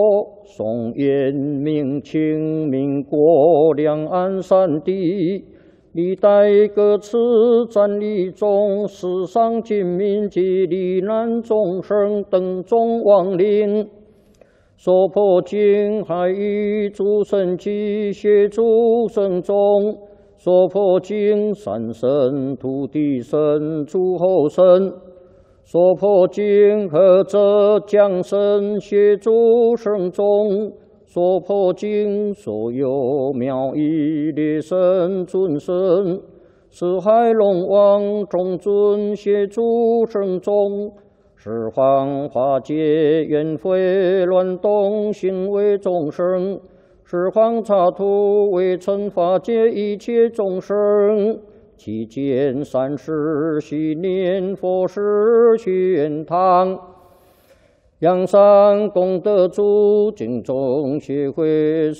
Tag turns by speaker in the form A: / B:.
A: 宋延明清民国两岸三地，历代各次战役中，世上军民及罹难众生等众亡灵，所破经海域诸神及协助神众，所破经山神、土地神、诸候神。 所破经何者降神协助圣众，所破经所有妙义列神尊神，四海龙王众尊协助圣众，十方化解冤悔乱动行为众生，十方刹土为尘化解一切众生。 期间3时许念佛事玄堂，阳山功德主敬众协会。